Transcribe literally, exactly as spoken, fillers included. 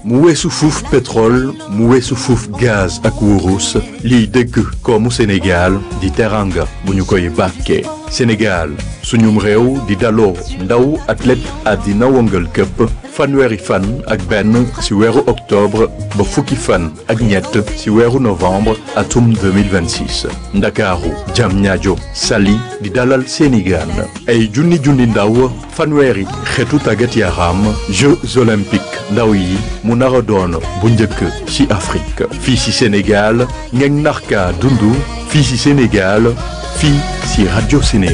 mu weesu fuuf pétrole mu weesu fuuf gaz ak wurus liy dëgg koomu Sénégal di teranga bu ñu koy bàkkee Sénégal suñum réew di daloo ndaw athlète àddina wëngal këpp fanweeri fan ak benn ci weeru octobre ba fukki fan ak ñett ci weeru novembre atum deux mille vingt-six ndakaaru Diamniadio Saly di dalal seeni gaan ay junni junni ndaw fanweeri xeetu tàggat yaram Jeux olympiques ndaw yi mu nar a doon bu njëkk ci Afrique fii ci Sénégal ngeen narka dundu fii ci Sénégal fii ci Radio Sénégal